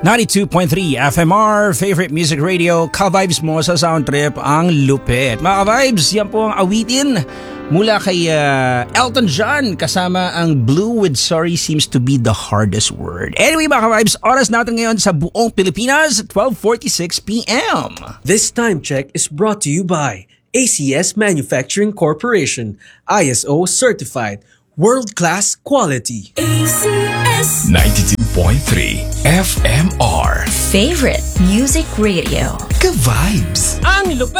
92.3 FMR, favorite music radio, ka-vibes mo sa sound trip, ang lupit. Mga ka-vibes, yan po ang awitin mula kay Elton John kasama ang Blue with Sorry Seems to Be the Hardest Word. Anyway mga ka-vibes, oras natin ngayon sa buong Pilipinas, 12:46 p.m. This time check is brought to you by ACS Manufacturing Corporation, ISO certified, world-class quality. ACS 92.3 FMR Favorite Music Radio. Ka-vibes. Ang lupet!